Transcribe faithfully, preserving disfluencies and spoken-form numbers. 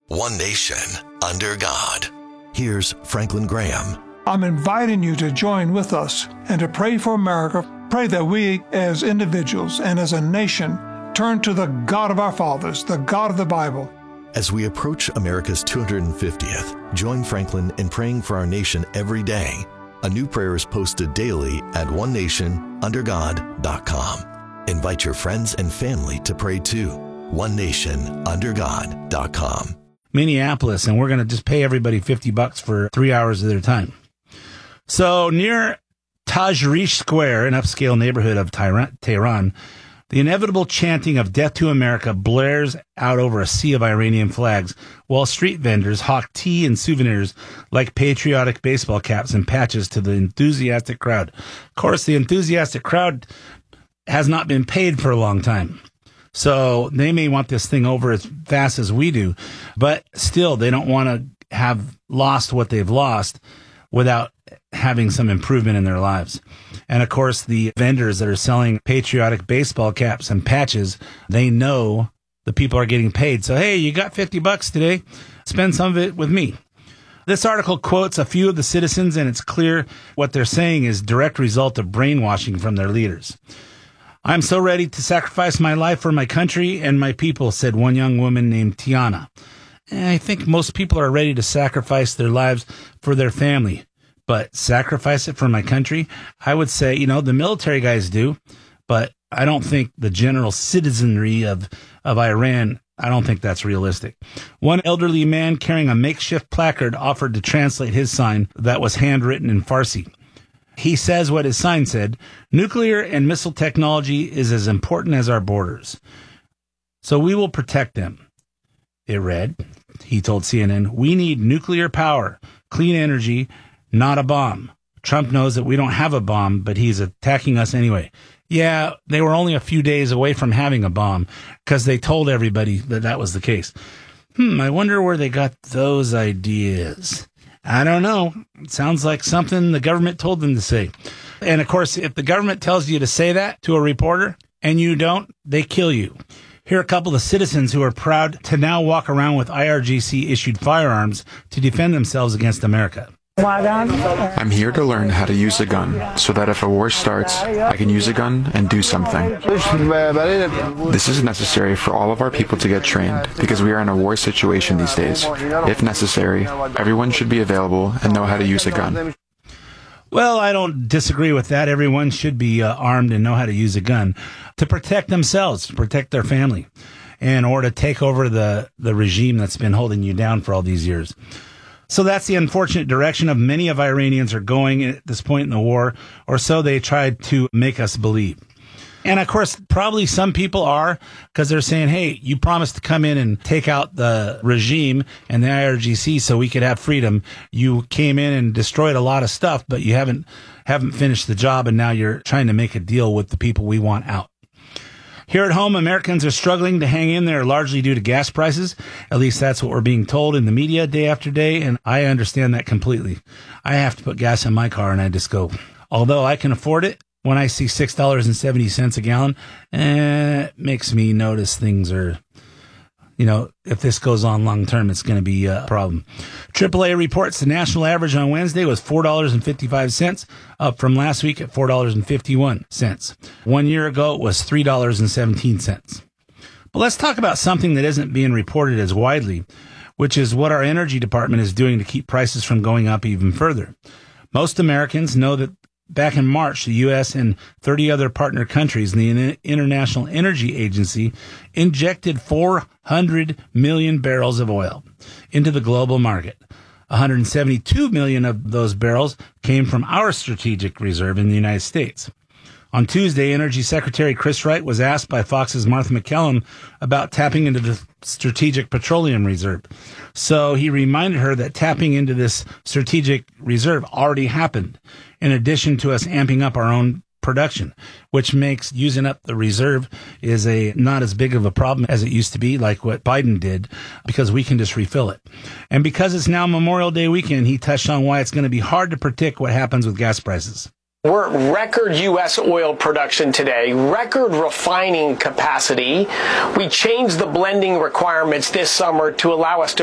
One nation, under God. Here's Franklin Graham. I'm inviting you to join with us and to pray for America. Pray that we, as individuals and as a nation, turn to the God of our fathers, the God of the Bible. As we approach America's two hundred fiftieth, join Franklin in praying for our nation every day. A new prayer is posted daily at one nation under god dot com. Invite your friends and family to pray too. one nation under god dot com. Minneapolis, and we're going to just pay everybody fifty bucks for three hours of their time. So near Tahrir Square, an upscale neighborhood of Tehran, the inevitable chanting of Death to America blares out over a sea of Iranian flags, while street vendors hawk tea and souvenirs like patriotic baseball caps and patches to the enthusiastic crowd. Of course, the enthusiastic crowd has not been paid for a long time. So they may want this thing over as fast as we do, but still they don't want to have lost what they've lost without having some improvement in their lives. And of course, the vendors that are selling patriotic baseball caps and patches, they know the people are getting paid. So, hey, you got fifty bucks today. Spend some of it with me. This article quotes a few of the citizens, and it's clear what they're saying is direct result of brainwashing from their leaders. I'm so ready to sacrifice my life for my country and my people, said one young woman named Tiana. And I think most people are ready to sacrifice their lives for their family, but sacrifice it for my country? I would say, you know, the military guys do, but I don't think the general citizenry of, of Iran, I don't think that's realistic. One elderly man carrying a makeshift placard offered to translate his sign that was handwritten in Farsi. He says what his sign said: nuclear and missile technology is as important as our borders, so we will protect them. It read, he told C N N, we need nuclear power, clean energy, not a bomb. Trump knows that we don't have a bomb, but he's attacking us anyway. Yeah, they were only a few days away from having a bomb because they told everybody that that was the case. Hmm, I wonder where they got those ideas. I don't know. It sounds like something the government told them to say. And of course, if the government tells you to say that to a reporter and you don't, they kill you. Here are a couple of citizens who are proud to now walk around with I R G C-issued firearms to defend themselves against America. I'm here to learn how to use a gun so that if a war starts, I can use a gun and do something. This is necessary for all of our people to get trained because we are in a war situation these days. If necessary, everyone should be available and know how to use a gun. Well, I don't disagree with that. Everyone should be uh, armed and know how to use a gun to protect themselves, to protect their family, and or to take over the, the regime that's been holding you down for all these years. So that's the unfortunate direction of many of Iranians are going at this point in the war, or so they tried to make us believe. And of course, probably some people are, because they're saying, hey, you promised to come in and take out the regime and the I R G C so we could have freedom. You came in and destroyed a lot of stuff, but you haven't haven't finished the job, and now you're trying to make a deal with the people we want out. Here at home, Americans are struggling to hang in there largely due to gas prices. At least that's what we're being told in the media day after day, and I understand that completely. I have to put gas in my car, and I just go, although I can afford it, when I see six dollars and seventy cents a gallon, eh, it makes me notice things are, you know, if this goes on long term, it's going to be a problem. triple A reports the national average on Wednesday was four dollars and fifty-five cents, up from last week at four dollars and fifty-one cents. One year ago, it was three dollars and seventeen cents. But let's talk about something that isn't being reported as widely, which is what our energy department is doing to keep prices from going up even further. Most Americans know that back in March, the U S and thirty other partner countries and the International Energy Agency injected four hundred million barrels of oil into the global market. one hundred seventy-two million of those barrels came from our strategic reserve in the United States. On Tuesday, Energy Secretary Chris Wright was asked by Fox's Martha McCallum about tapping into the Strategic Petroleum Reserve. So he reminded her that tapping into this strategic reserve already happened, in addition to us amping up our own production, which makes using up the reserve is a not as big of a problem as it used to be, like what Biden did, because we can just refill it. And because it's now Memorial Day weekend, he touched on why it's going to be hard to predict what happens with gas prices. We're at record U S oil production today, record refining capacity. We changed the blending requirements this summer to allow us to